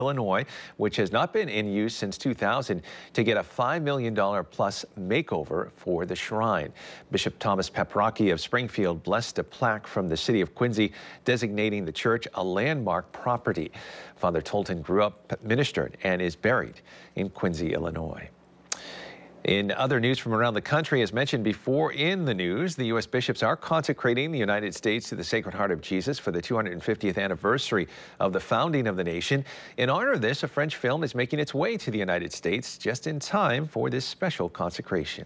Illinois, which has not been in use since 2000, to get a $5 million plus makeover for the shrine. Bishop Thomas Paprocki of Springfield blessed a plaque from the city of Quincy designating the church a landmark property. Father Tolton grew up, ministered, and is buried in Quincy, Illinois. In other news from around the country, as mentioned before in the news, the U.S. bishops are consecrating the United States to the Sacred Heart of Jesus for the 250th anniversary of the founding of the nation. In honor of this, a French film is making its way to the United States just in time for this special consecration.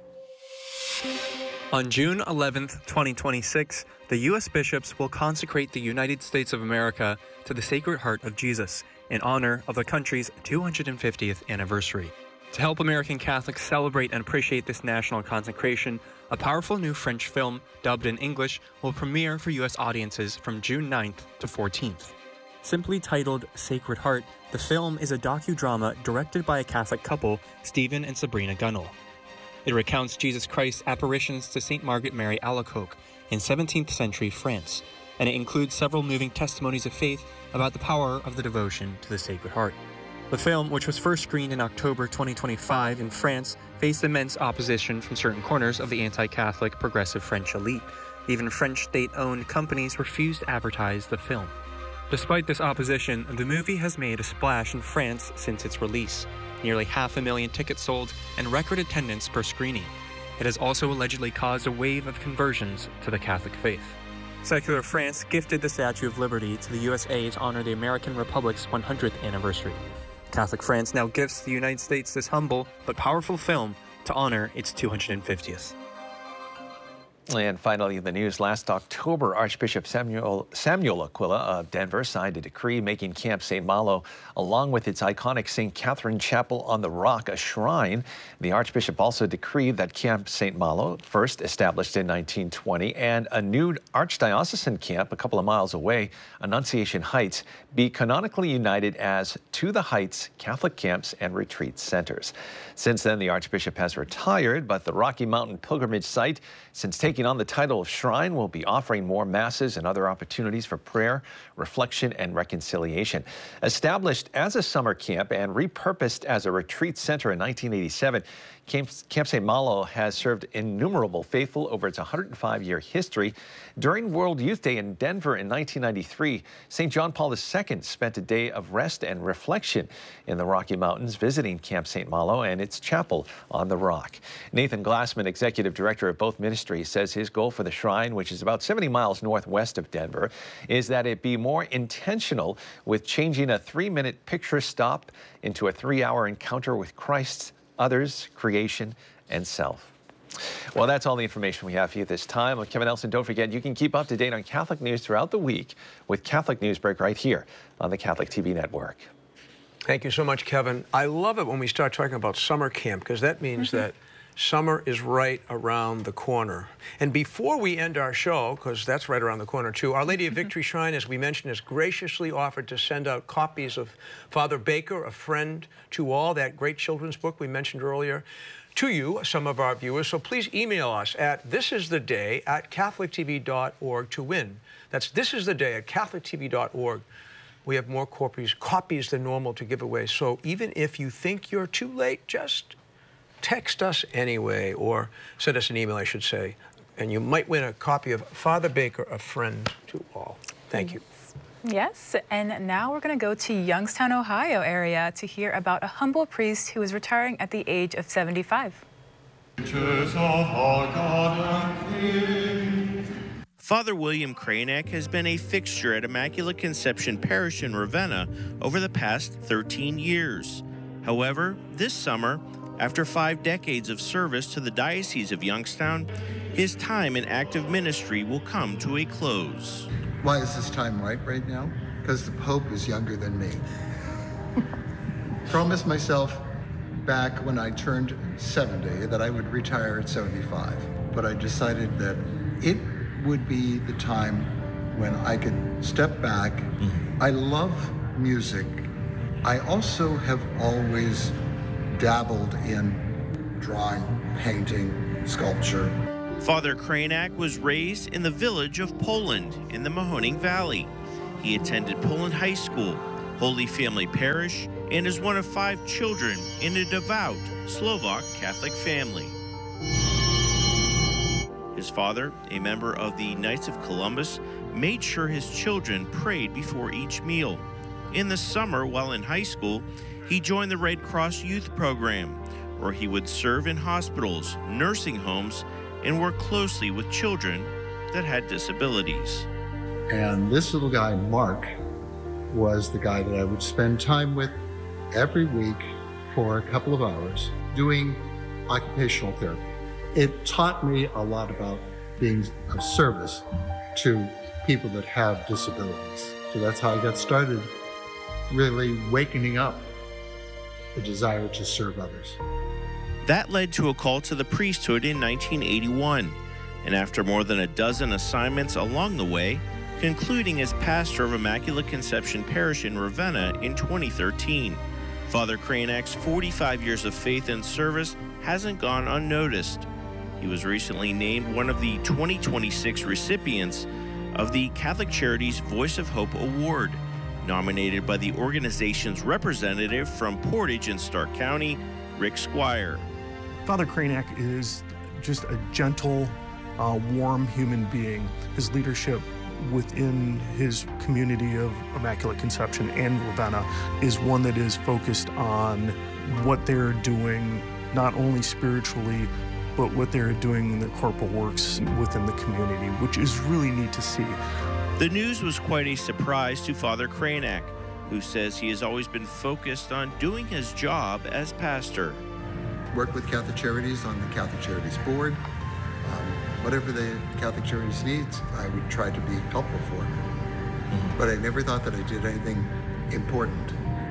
On June 11th, 2026, the U.S. bishops will consecrate the United States of America to the Sacred Heart of Jesus in honor of the country's 250th anniversary. To help American Catholics celebrate and appreciate this national consecration, a powerful new French film, dubbed in English, will premiere for U.S. audiences from June 9th to 14th. Simply titled Sacred Heart, the film is a docudrama directed by a Catholic couple, Stephen and Sabrina Gunnell. It recounts Jesus Christ's apparitions to St. Margaret Mary Alacoque in 17th century France, and it includes several moving testimonies of faith about the power of the devotion to the Sacred Heart. The film, which was first screened in October 2025 in France, faced immense opposition from certain corners of the anti-Catholic progressive French elite. Even French state-owned companies refused to advertise the film. Despite this opposition, the movie has made a splash in France since its release. Nearly 500,000 tickets sold and record attendance per screening. It has also allegedly caused a wave of conversions to the Catholic faith. Secular France gifted the Statue of Liberty to the USA to honor the American Republic's 100th anniversary. Catholic France now gifts the United States this humble but powerful film to honor its 250th. And finally, in the news, last October, Archbishop Samuel Aquila of Denver signed a decree making Camp St. Malo, along with its iconic St. Catherine Chapel on the Rock, a shrine. The Archbishop also decreed that Camp St. Malo, first established in 1920, and a new archdiocesan camp a couple of miles away, Annunciation Heights, be canonically united as To the Heights Catholic Camps and Retreat Centers. Since then, the Archbishop has retired, but the Rocky Mountain pilgrimage site, since taking on the title of shrine, will be offering more masses and other opportunities for prayer, reflection, and reconciliation. Established as a summer camp and repurposed as a retreat center in 1987, Camp St. Malo has served innumerable faithful over its 105-year history. During World Youth Day in Denver in 1993, St. John Paul II spent a day of rest and reflection in the Rocky Mountains, visiting Camp St. Malo and its chapel on the Rock. Nathan Glassman, executive director of both ministries, says his goal for the shrine, which is about 70 miles northwest of Denver, is that it be more intentional, with changing a 3-minute picture stop into a 3-hour encounter with Christ, others, creation, and self. Well, that's all the information we have for you this time. I'm Kevin Nelson. Don't forget, you can keep up to date on Catholic news throughout the week with Catholic Newsbreak right here on the Catholic TV network. Thank you so much, Kevin. I love it when we start talking about summer camp, because that means that summer is right around the corner. And before we end our show, because that's right around the corner too, Our Lady of Victory Shrine, as we mentioned, has graciously offered to send out copies of Father Baker, A Friend to All, that great children's book we mentioned earlier, to you, some of our viewers. So please email us at thisistheday@catholictv.org to win. That's thisistheday@catholictv.org. We have more copies than normal to give away. So even if you think you're too late, just text us anyway, or send us an email, I should say, and you might win a copy of Father Baker, A Friend to All. Thank you. Yes, and now we're going to go to Youngstown, Ohio area to hear about a humble priest who is retiring at the age of 75. Father William Kranek has been a fixture at Immaculate Conception Parish in Ravenna over the past 13 years. However, this summer, after 5 decades of service to the Diocese of Youngstown, his time in active ministry will come to a close. Why is this time right now? Because the Pope is younger than me. Promised myself back when I turned 70 that I would retire at 75. But I decided that it would be the time when I could step back. I love music. I also have always dabbled in drawing, painting, sculpture. Father Kranek was raised in the village of Poland in the Mahoning Valley. He attended Poland High School, Holy Family Parish, and is one of 5 children in a devout Slovak Catholic family. His father, a member of the Knights of Columbus, made sure his children prayed before each meal. In the summer, while in high school, he joined the Red Cross Youth Program, where he would serve in hospitals, nursing homes, and work closely with children that had disabilities. And this little guy, Mark, was the guy that I would spend time with every week for a couple of hours doing occupational therapy. It taught me a lot about being of service to people that have disabilities. So that's how I got started, really wakening up a desire to serve others. That led to a call to the priesthood in 1981, and after more than a dozen assignments along the way, concluding as pastor of Immaculate Conception Parish in Ravenna in 2013. Father Krainak's 45 years of faith and service hasn't gone unnoticed. He was recently named one of the 2026 recipients of the Catholic Charities Voice of Hope Award, nominated by the organization's representative from Portage in Stark County, Rick Squire. Father Krainak is just a gentle, warm human being. His leadership within his community of Immaculate Conception and Ravenna is one that is focused on what they're doing, not only spiritually, but what they're doing in their corporal works within the community, which is really neat to see. The news was quite a surprise to Father Krainak, who says he has always been focused on doing his job as pastor. Work with Catholic Charities on the Catholic Charities Board. Whatever the Catholic Charities needs, I would try to be helpful for it. But I never thought that I did anything important.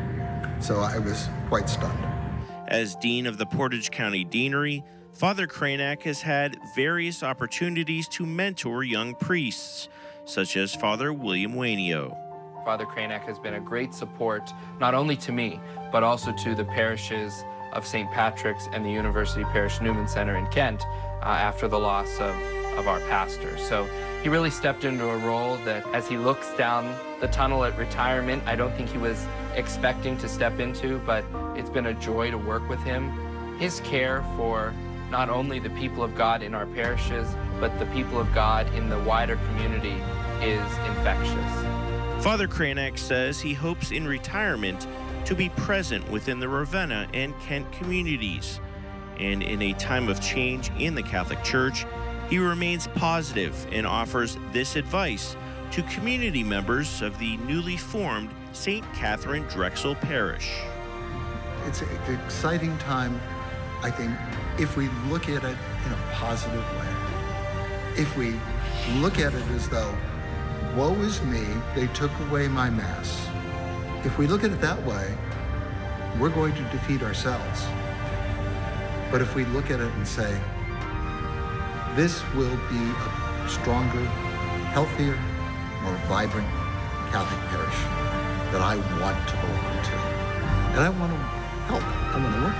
So I was quite stunned. As Dean of the Portage County Deanery, Father Krainak has had various opportunities to mentor young priests, such as Father William Wainio. Father Krainak has been a great support, not only to me, but also to the parishes of St. Patrick's and the University Parish Newman Center in Kent after the loss of our pastor. So he really stepped into a role that, as he looks down the tunnel at retirement, I don't think he was expecting to step into, but it's been a joy to work with him. His care for not only the people of God in our parishes, but the people of God in the wider community is infectious. Father Krainak says he hopes in retirement to be present within the Ravenna and Kent communities. And in a time of change in the Catholic Church, he remains positive and offers this advice to community members of the newly formed St. Catherine Drexel Parish. It's an exciting time, I think, if we look at it in a positive way. If we look at it as though, woe is me, they took away my Mass. If we look at it that way, we're going to defeat ourselves. But if we look at it and say, this will be a stronger, healthier, more vibrant Catholic parish that I want to belong to. And I want to help. I want to work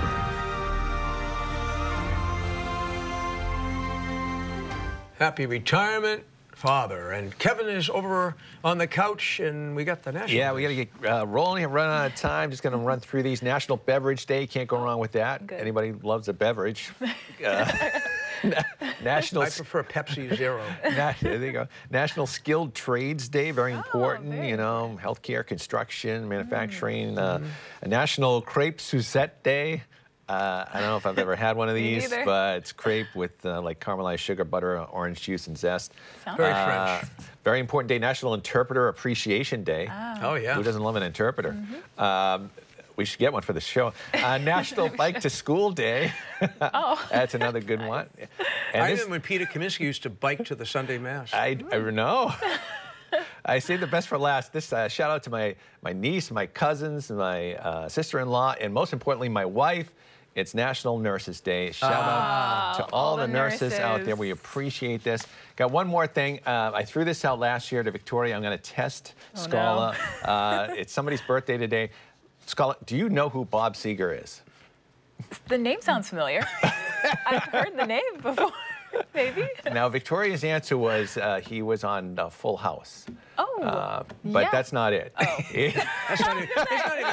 with it. Happy retirement, Father. And Kevin is over on the couch, and we got the national. Yeah, we got to get rolling and run out of time. Just going to run through these. National Beverage Day. Can't go wrong with that. Good. Anybody loves a beverage. National. I prefer Pepsi Zero. There you go. National Skilled Trades Day, very important. You know, healthcare, construction, manufacturing. A National Crepe Suzette Day. I don't know if I've ever had one of these, but it's crepe with like caramelized sugar, butter, orange juice, and zest. Very French. Very important day. National Interpreter Appreciation Day. Oh, yeah. Who doesn't love an interpreter? We should get one for the show. National Bike to School Day. That's another good one. And I remember when Peter Kaminsky used to bike to the Sunday Mass. I know. I saved the best for last. This shout out to my niece, my cousins, my sister-in-law, and most importantly, my wife. It's National Nurses Day. Shout out to all the nurses out there. We appreciate this. Got one more thing. I threw this out last year to Victoria. I'm going to test Scala. No. It's somebody's birthday today. Scala, do you know who Bob Seger is? The name sounds familiar. I've heard the name before. Maybe. Now, Victoria's answer was he was on Full House. Oh, But yeah. that's not it. Oh. That's not even